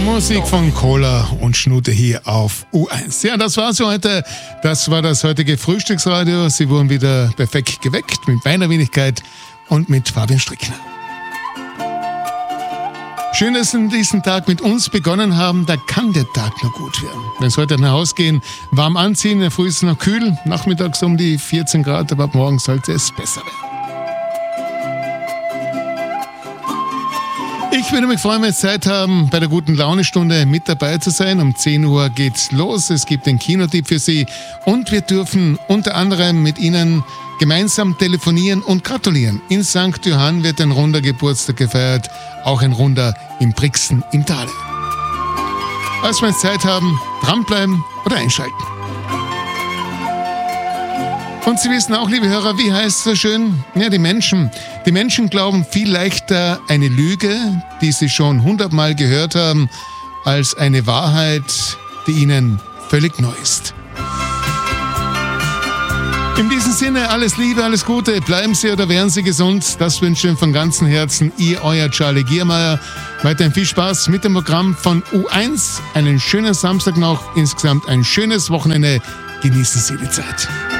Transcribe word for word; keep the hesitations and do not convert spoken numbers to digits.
Musik von Kohler und Schnute hier auf U eins. Ja, das war's für heute. Das war das heutige Frühstücksradio. Sie wurden wieder perfekt geweckt mit meiner Wenigkeit und mit Fabian Strickner. Schön, dass Sie diesen Tag mit uns begonnen haben. Da kann der Tag noch gut werden. Wenn Sie heute nach Hause gehen, warm anziehen, in der Früh ist es noch kühl, nachmittags um die vierzehn Grad, aber ab morgen sollte es besser werden. Ich würde mich freuen, wenn Sie Zeit haben, bei der guten Launestunde mit dabei zu sein. Um zehn Uhr geht's los. Es gibt den Kinotipp für Sie. Und wir dürfen unter anderem mit Ihnen gemeinsam telefonieren und gratulieren. In Sankt Johann wird ein runder Geburtstag gefeiert. Auch ein runder in Brixen im Tale. Also wenn Sie Zeit haben, dranbleiben oder einschalten. Und Sie wissen auch, liebe Hörer, wie heißt es so schön? Ja, die Menschen. Die Menschen glauben viel leichter eine Lüge, die sie schon hundertmal gehört haben, als eine Wahrheit, die ihnen völlig neu ist. In diesem Sinne, alles Liebe, alles Gute. Bleiben Sie oder werden Sie gesund. Das wünsche ich Ihnen von ganzem Herzen. Ihr, euer Charlie Giermeier. Weiterhin viel Spaß mit dem Programm von U eins. Einen schönen Samstag noch. Insgesamt ein schönes Wochenende. Genießen Sie die Zeit.